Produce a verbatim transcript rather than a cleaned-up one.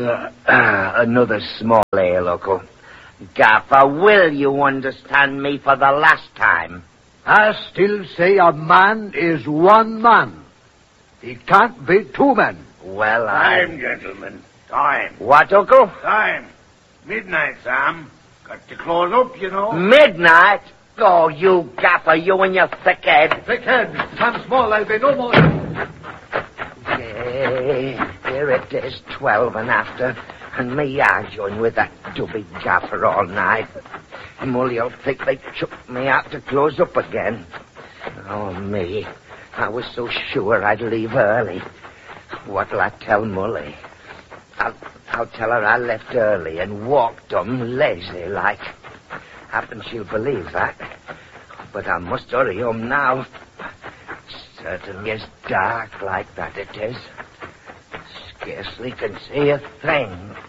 Uh, uh, another small ale, Uncle. Gaffer, will you understand me for the last time? I still say a man is one man. He can't be two men. Well, I... Time, gentlemen. Time. What, Uncle? Time. Midnight, Sam. Got to close up, you know. Midnight? Oh, you Gaffer, you and your thick head. Thick head. Sam Small, I'll be no more. Yeah, here it is, twelve and after, and me arguing with that dubby Gaffer all night. Mully'll think they chucked me out to close up again. Oh, me. I was so sure I'd leave early. What'll I tell Mully? I'll, I'll tell her I left early and walked home lazy-like. Happen she'll believe that. But I must hurry home now. Certainly is dark like that it is. Scarcely can see a thing.